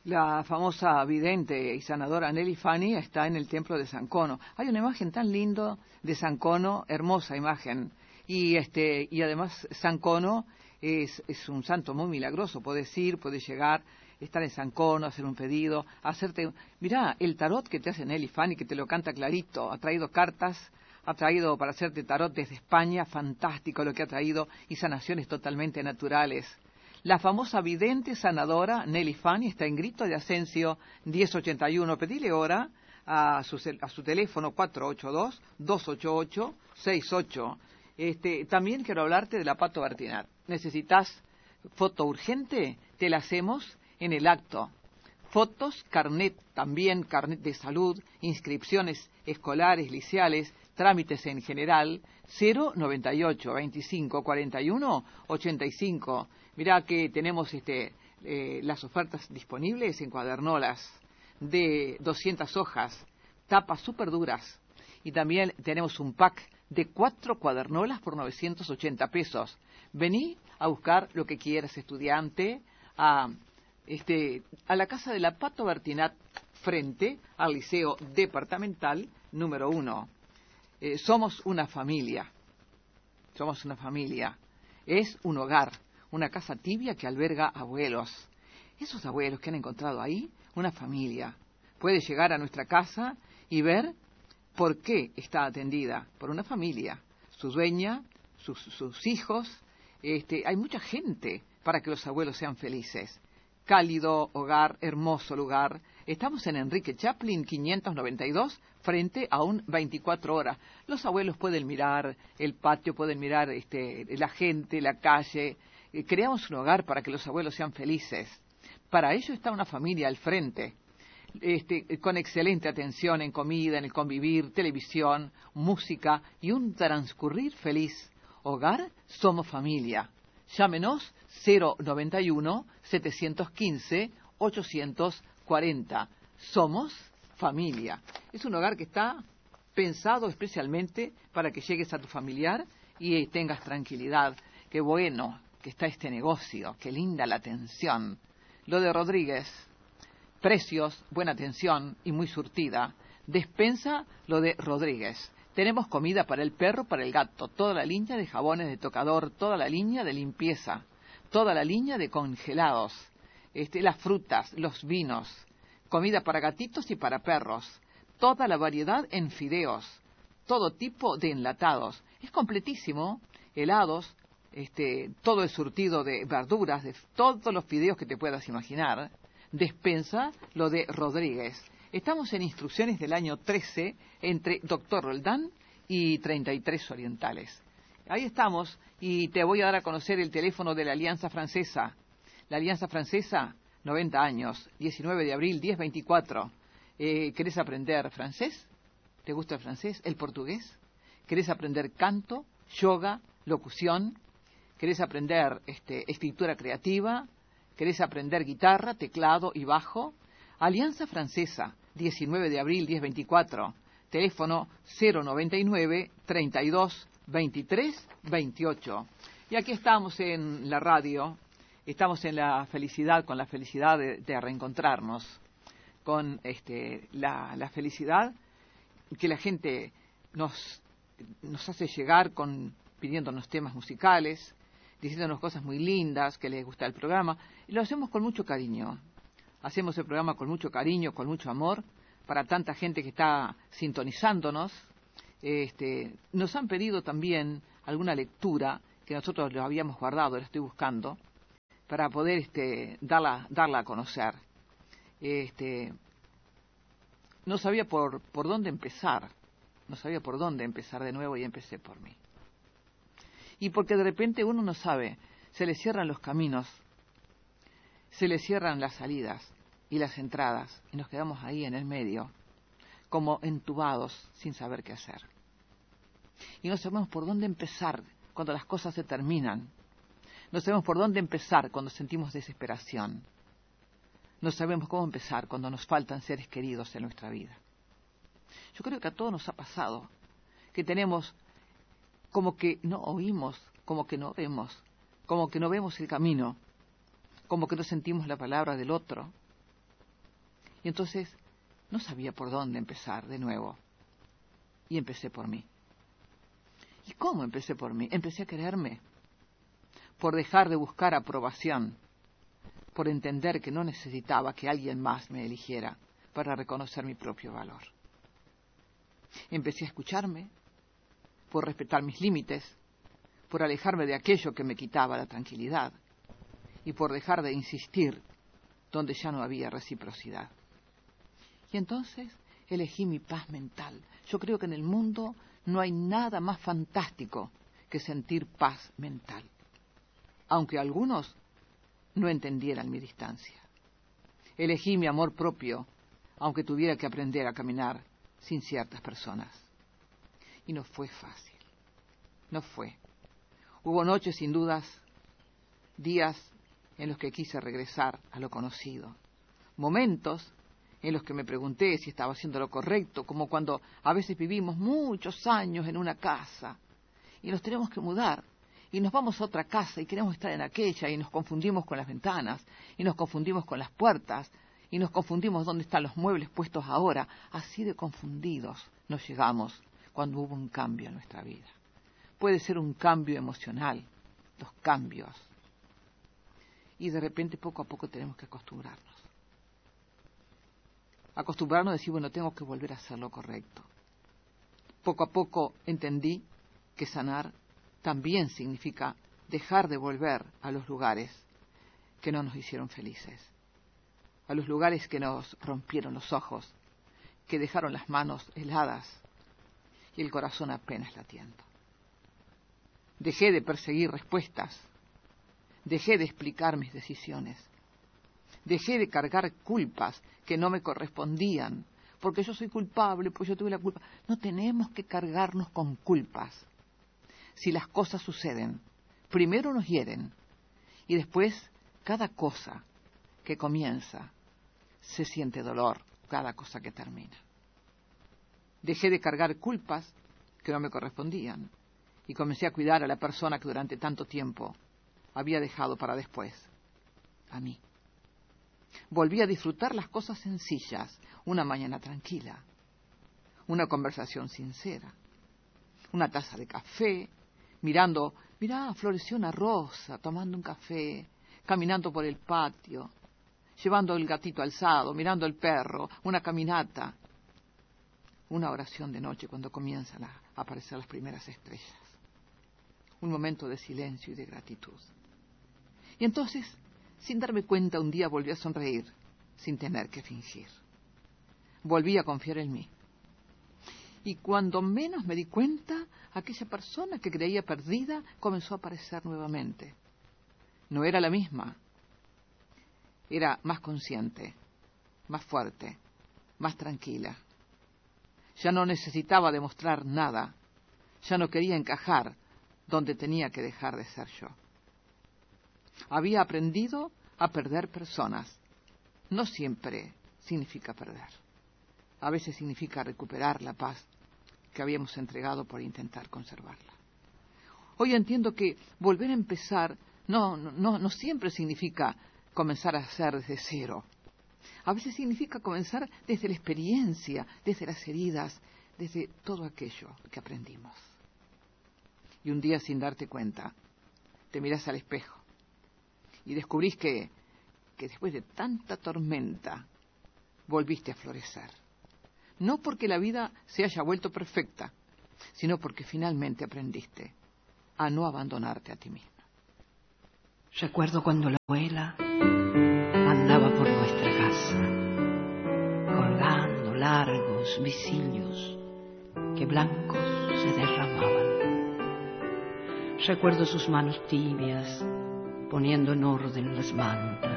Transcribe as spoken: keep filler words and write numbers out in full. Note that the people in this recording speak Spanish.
La famosa vidente y sanadora Nelly Fani está en el templo de San Cono. Hay una imagen tan linda de San Cono, hermosa imagen. Y este y además San Cono es, es un santo muy milagroso. Puedes ir, puedes llegar, estar en San Cono, hacer un pedido, hacerte... Mirá, el tarot que te hace Nelly Fani, que te lo canta clarito, ha traído cartas, ha traído para hacerte tarot desde España, fantástico lo que ha traído, y sanaciones totalmente naturales. La famosa vidente sanadora Nelly Fani está en Grito de Asensio diez ochenta y uno. Pedile hora a su, a su teléfono cuatro ocho dos, dos ocho ocho, seis ocho. Este, también quiero hablarte de la Pato Bertinat. ¿Necesitas foto urgente? Te la hacemos en el acto. Fotos, carnet, también carnet de salud, inscripciones escolares, liceales, trámites en general, cero noventa y ocho, veinticinco, cuarenta y uno, ochenta y cinco. Mirá que tenemos este, eh, las ofertas disponibles en cuadernolas de doscientas hojas, tapas súper duras. Y también tenemos un pack de cuatro cuadernolas por novecientos ochenta pesos. Vení a buscar lo que quieras, estudiante, a, este, a la casa de la Pato Bertinat, frente al Liceo Departamental número uno. Eh, somos una familia. Somos una familia. Es un hogar. Una casa tibia que alberga abuelos. Esos abuelos que han encontrado ahí, una familia. Puede llegar a nuestra casa y ver por qué está atendida por una familia. Su dueña, sus, sus hijos. Este, hay mucha gente para que los abuelos sean felices. Cálido hogar, hermoso lugar. Estamos en Enrique Chaplin quinientos noventa y dos, frente a un veinticuatro horas. Los abuelos pueden mirar el patio, pueden mirar este, la gente, la calle. Creamos un hogar para que los abuelos sean felices. Para ello está una familia al frente, este, con excelente atención en comida, en el convivir, televisión, música y un transcurrir feliz. Hogar, somos familia. Llámenos cero noventa y uno, setecientos quince, ochocientos cuarenta. Somos familia. Es un hogar que está pensado especialmente para que llegues a tu familiar y tengas tranquilidad. Qué bueno que está este negocio, qué linda la atención. Lo de Rodríguez, precios, buena atención y muy surtida. Despensa, lo de Rodríguez. Tenemos comida para el perro, para el gato, toda la línea de jabones de tocador, toda la línea de limpieza, toda la línea de congelados, este, las frutas, los vinos, comida para gatitos y para perros, toda la variedad en fideos, todo tipo de enlatados. Es completísimo, helados, este, todo el surtido de verduras, de todos los fideos que te puedas imaginar. Despensa, lo de Rodríguez. Estamos en instrucciones del año trece, entre Doctor Roldán y treinta y tres Orientales. Ahí estamos, y te voy a dar a conocer el teléfono de la Alianza Francesa. La Alianza Francesa, noventa años, diecinueve de abril, diez veinticuatro. Eh, ¿Querés aprender francés? ¿Te gusta el francés? ¿El portugués? ¿Querés aprender canto, yoga, locución? ¿Querés aprender este, escritura creativa? ¿Querés aprender guitarra, teclado y bajo? Alianza Francesa, diecinueve de abril, diez veinticuatro. Teléfono cero noventa y nueve, treinta y dos, veintitrés, veintiocho. Y aquí estamos en la radio, estamos en la felicidad, con la felicidad de, de reencontrarnos, con este, la, la felicidad que la gente nos, nos hace llegar con, pidiéndonos temas musicales, diciéndonos cosas muy lindas, que les gusta el programa, y lo hacemos con mucho cariño. Hacemos el programa con mucho cariño, con mucho amor, para tanta gente que está sintonizándonos. Este, nos han pedido también alguna lectura, que nosotros lo habíamos guardado, la estoy buscando, para poder este, darla, darla a conocer. Este, no sabía por, por dónde empezar, no sabía por dónde empezar de nuevo y empecé por mí. Y porque de repente uno no sabe, se le cierran los caminos, se le cierran las salidas y las entradas, y nos quedamos ahí en el medio, como entubados, sin saber qué hacer. Y no sabemos por dónde empezar cuando las cosas se terminan. No sabemos por dónde empezar cuando sentimos desesperación. No sabemos cómo empezar cuando nos faltan seres queridos en nuestra vida. Yo creo que a todos nos ha pasado, que tenemos como que no oímos, como que no vemos, como que no vemos el camino, como que no sentimos la palabra del otro, Y entonces no sabía por dónde empezar de nuevo. Y empecé por mí. ¿Y cómo empecé por mí? Empecé a quererme, por dejar de buscar aprobación, por entender que no necesitaba que alguien más me eligiera para reconocer mi propio valor. Empecé a escucharme, por respetar mis límites, por alejarme de aquello que me quitaba la tranquilidad y por dejar de insistir donde ya no había reciprocidad. Y entonces elegí mi paz mental. Yo creo que en el mundo no hay nada más fantástico que sentir paz mental, aunque algunos no entendieran mi distancia. Elegí mi amor propio, aunque tuviera que aprender a caminar sin ciertas personas. Y no fue fácil, no fue. Hubo noches sin dudas, días en los que quise regresar a lo conocido, momentos en los que me pregunté si estaba haciendo lo correcto, como cuando a veces vivimos muchos años en una casa y nos tenemos que mudar y nos vamos a otra casa y queremos estar en aquella y nos confundimos con las ventanas y nos confundimos con las puertas y nos confundimos dónde están los muebles puestos ahora. Así de confundidos nos llegamos cuando hubo un cambio en nuestra vida. Puede ser un cambio emocional, los cambios. Y de repente poco a poco tenemos que acostumbrarnos. Acostumbrarnos a decir, bueno, tengo que volver a hacer lo correcto. Poco a poco entendí que sanar también significa dejar de volver a los lugares que no nos hicieron felices, a los lugares que nos rompieron los ojos, que dejaron las manos heladas y el corazón apenas latiendo. Dejé de perseguir respuestas, dejé de explicar mis decisiones, dejé de cargar culpas que no me correspondían, porque yo soy culpable, pues yo tuve la culpa. No tenemos que cargarnos con culpas. Si las cosas suceden, primero nos hieren y después cada cosa que comienza se siente dolor, cada cosa que termina. Dejé de cargar culpas que no me correspondían y comencé a cuidar a la persona que durante tanto tiempo había dejado para después, a mí. Volví a disfrutar las cosas sencillas, una mañana tranquila, una conversación sincera, una taza de café, mirando, mirá, floreció una rosa, tomando un café, caminando por el patio, llevando el gatito alzado, mirando el perro, una caminata, una oración de noche cuando comienzan a aparecer las primeras estrellas, un momento de silencio y de gratitud. Y entonces, sin darme cuenta, un día volví a sonreír, sin tener que fingir. Volví a confiar en mí. Y cuando menos me di cuenta, aquella persona que creía perdida comenzó a aparecer nuevamente. No era la misma. Era más consciente, más fuerte, más tranquila. Ya no necesitaba demostrar nada. Ya no quería encajar donde tenía que dejar de ser yo. Había aprendido a perder personas. No siempre significa perder. A veces significa recuperar la paz que habíamos entregado por intentar conservarla. Hoy entiendo que volver a empezar no, no, no siempre significa comenzar a hacer desde cero. A veces significa comenzar desde la experiencia, desde las heridas, desde todo aquello que aprendimos. Y un día, sin darte cuenta, te miras al espejo y descubrís que, que después de tanta tormenta volviste a florecer. No porque la vida se haya vuelto perfecta, sino porque finalmente aprendiste a no abandonarte a ti misma. Recuerdo cuando la abuela andaba por nuestra casa, colgando largos visillos que blancos se derramaban. Recuerdo sus manos tibias poniendo en orden las mantas,